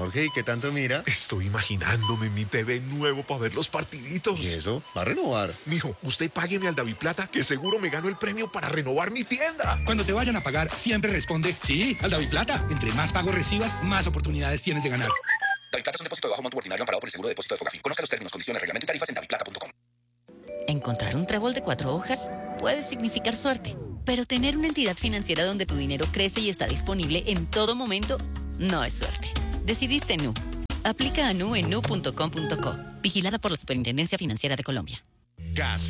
Jorge, ¿y qué tanto mira? Estoy imaginándome mi TV nuevo para ver los partiditos. ¿Y eso? ¿Va a renovar? Mijo, usted págueme al Daviplata que seguro me gano el premio para renovar mi tienda. Cuando te vayan a pagar, siempre responde, sí, al Daviplata. Entre más pagos recibas, más oportunidades tienes de ganar. Daviplata es un depósito de bajo monto ordinario amparado por el seguro de depósito de Fogafín. Conozca los términos, condiciones, reglamento y tarifas en daviplata.com. Encontrar un trébol de 4 hojas puede significar suerte, pero tener una entidad financiera donde tu dinero crece y está disponible en todo momento no es suerte. Decidiste Nu. Aplica a Nu en nu.com.co. Vigilada por la Superintendencia Financiera de Colombia. Gas.